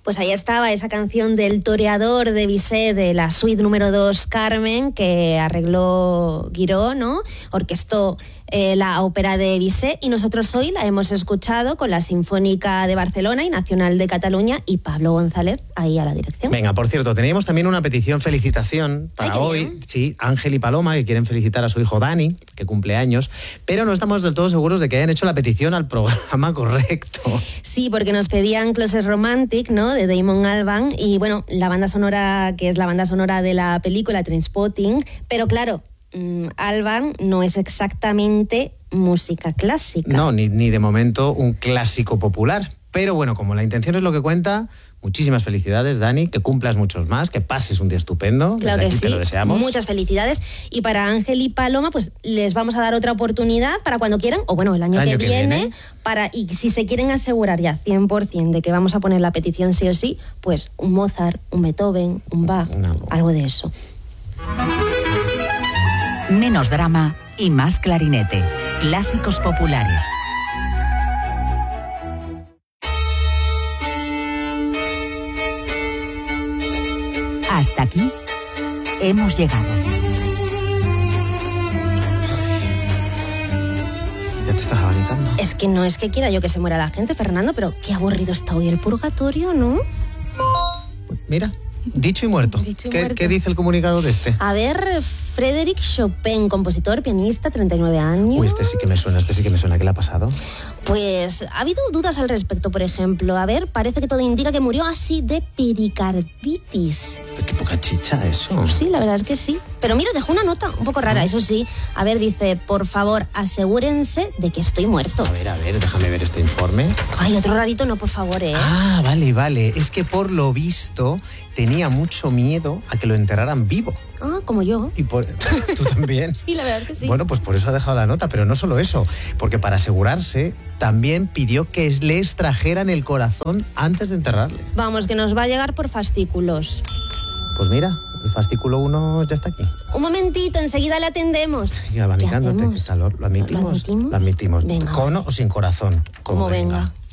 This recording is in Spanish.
Pues ahí estaba esa canción del Toreador de Bizet, de la suite número 2 Carmen, que arregló Guiró, ¿no? Orquestó la ópera de Bizet, y nosotros hoy la hemos escuchado con la Sinfónica de Barcelona y Nacional de Cataluña y Pablo González ahí a la dirección. Venga, por cierto, teníamos también una petición, felicitación para hoy. Bien. Sí, Ángel y Paloma, que quieren felicitar a su hijo Dani, que cumple años, pero no estamos del todo seguros de que hayan hecho la petición al programa correcto. Sí, porque nos pedían Closet Romantic, ¿no?, de Damon Albarn, y bueno, la banda sonora, que es la banda sonora de la película Trainspotting, pero claro, Albarn no es exactamente música clásica. No, ni de momento un clásico popular. Pero bueno, como la intención es lo que cuenta, muchísimas felicidades, Dani, que cumplas muchos más, que pases un día estupendo. Claro Desde que aquí sí, te lo deseamos. muchas felicidades. Y para Ángel y Paloma, pues les vamos a dar otra oportunidad para cuando quieran, o bueno, el año que viene, y si se quieren asegurar ya 100% de que vamos a poner la petición sí o sí, pues un Mozart, un Beethoven, un Bach, algo de eso. Menos drama y más clarinete. Clásicos populares. Hasta aquí hemos llegado. Ya te estás abanicando. Es que no es que quiera yo que se muera la gente, Fernando, pero qué aburrido está hoy el purgatorio, ¿no? Pues mira, dicho y muerto. Dicho y muerto. ¿Qué dice el comunicado de este? A ver, Frédéric Chopin, compositor, pianista, 39 años. Uy, este sí que me suena. ¿Qué le ha pasado? Pues ha habido dudas al respecto, por ejemplo. A ver, parece que todo indica que murió así de pericarditis. Qué poca chicha eso. Sí, la verdad es que sí. Pero mira, dejó una nota un poco rara, eso sí. A ver, dice, por favor, asegúrense de que estoy muerto. A ver, déjame ver este informe. Ay, otro rarito no, por favor, ¿eh? Ah, vale. Es que por lo visto tenía mucho miedo a que lo enterraran vivo. Ah, como yo. Y por... ¿Tú también? Sí, la verdad es que sí. Bueno, pues por eso ha dejado la nota, pero no solo eso, porque para asegurarse también pidió que le extrajeran el corazón antes de enterrarle. Vamos, que nos va a llegar por fascículos. Pues mira, el fascículo 1 ya está aquí. Un momentito, enseguida le atendemos. Y abanicándote, ¿Qué hacemos? qué calor. ¿Lo admitimos? ¿Lo admitimos? Lo admitimos. Venga. ¿Con o sin corazón? Como venga.